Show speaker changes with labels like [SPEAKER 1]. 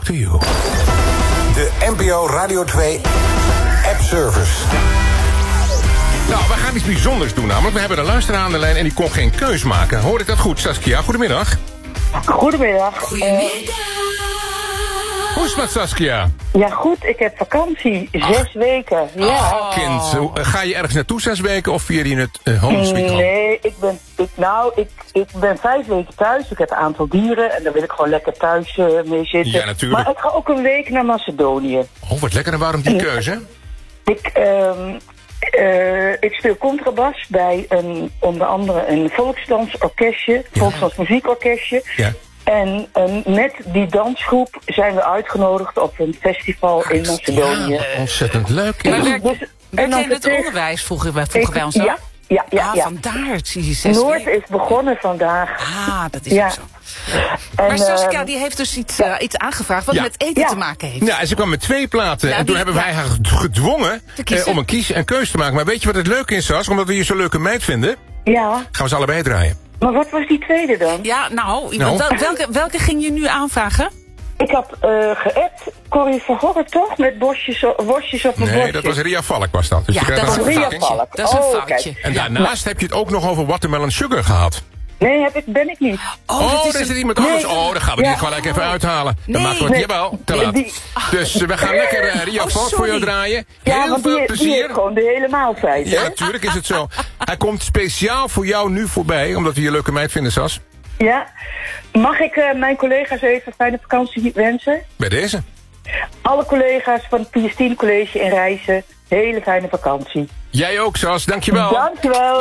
[SPEAKER 1] talk to you.
[SPEAKER 2] De NPO Radio 2 app service.
[SPEAKER 1] Nou, we gaan iets bijzonders doen namelijk. We hebben een luisteraar aan de lijn en die kon geen keus maken. Hoor ik dat goed, Saskia? Goedemiddag.
[SPEAKER 3] Goedemiddag.
[SPEAKER 1] Hoe is het met Saskia?
[SPEAKER 3] Ja, goed. Ik heb vakantie. 6 weken. Ja.
[SPEAKER 1] Kind, ga je ergens naartoe 6 weken of vier je het home sweet home?
[SPEAKER 3] Nee, ik ben 5 weken thuis. Ik heb een aantal dieren en daar wil ik gewoon lekker thuis mee zitten.
[SPEAKER 1] Ja, natuurlijk.
[SPEAKER 3] Maar ik ga ook een week naar Macedonië.
[SPEAKER 1] Oh, wat lekker. En waarom die keuze?
[SPEAKER 3] Ik speel contrabas bij onder andere een volksdansorkestje, volksdansmuziekorkestje. Ja. En met die dansgroep zijn we uitgenodigd op een festival in Macedonië.
[SPEAKER 1] Ja, ontzettend leuk.
[SPEAKER 4] Maar werk jij in het onderwijs, vroegen wij ons af?
[SPEAKER 3] Ja.
[SPEAKER 4] Vandaar zie je 6
[SPEAKER 3] Noord
[SPEAKER 4] weken.
[SPEAKER 3] is begonnen vandaag.
[SPEAKER 4] Ah, dat is ook zo. Maar Saskia die heeft dus iets aangevraagd wat met eten te maken heeft.
[SPEAKER 1] Ja, en ze kwam met 2 platen. En toen hebben wij haar gedwongen om een keus te maken. Maar weet je wat het leuke is, Sas? Omdat we je zo'n leuke meid vinden, gaan we ze allebei draaien.
[SPEAKER 3] Maar wat was die tweede dan?
[SPEAKER 4] Ja, welke ging je nu aanvragen?
[SPEAKER 3] Ik had geappt Corrie van Gorre toch? Met worstjes op mijn bordje.
[SPEAKER 1] Nee, dat was Ria Valk was dat. Dus
[SPEAKER 4] ja, dat is een foutje. Dat is een foutje.
[SPEAKER 1] En daarnaast heb je het ook nog over Watermelon Sugar gehad.
[SPEAKER 3] Nee, ben ik niet.
[SPEAKER 1] Oh, er is er iemand anders. Oh, dan gaan we die gelijk even uithalen. Dan maken we het, jawel, te laat. Dus we gaan lekker Ria Valk voor jou draaien. Heel veel plezier.
[SPEAKER 3] Die heeft gewoon de hele maaltijd,
[SPEAKER 1] Ja, natuurlijk is het zo. Hij komt speciaal voor jou nu voorbij, omdat we je leuke meid vinden, Sas.
[SPEAKER 3] Ja. Mag ik mijn collega's even een fijne vakantie wensen?
[SPEAKER 1] Bij deze.
[SPEAKER 3] Alle collega's van het Piestien College in Rijssen, hele fijne vakantie.
[SPEAKER 1] Jij ook, Sas. Dankjewel.
[SPEAKER 3] Dankjewel.